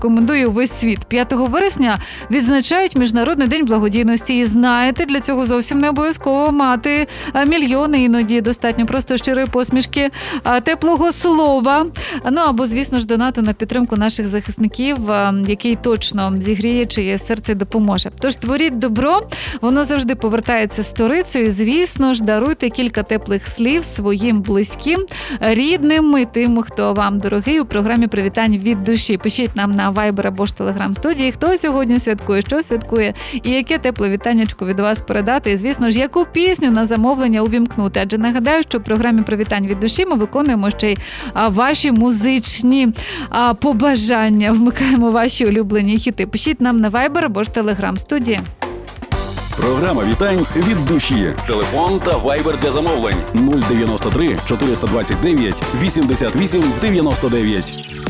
рекомендує увесь світ. 5 вересня відзначають Міжнародний день благодійності. І знаєте, для цього зовсім не обов'язково мати мільйони, іноді достатньо просто щирої посмішки, теплого слова. Ну або, звісно ж, донату на підтримку наших захисників, який точно зігріє чиє серце і допоможе. Тож творіть добро, воно завжди повертається сторицею. Звісно ж, даруйте кілька теплих слів своїм близьким, рідним і тим, хто вам дорогий, у програмі «Привітань від душі». Пишіть нам на Viber або ж Telegram студії, хто сьогодні святкує, що святкує і яке тепле вітаннячко від вас передати. І, звісно ж, яку пісню на замовлення увімкнути. Адже нагадаю, що в програмі «Привітань від душі» ми виконуємо ще й ваші музичні побажання. Вмикаємо ваші улюблені хіти. Пишіть нам на Viber або ж Telegram студії. Програма «Вітань від душі». Телефон та Viber для замовлень 093 429 88 99.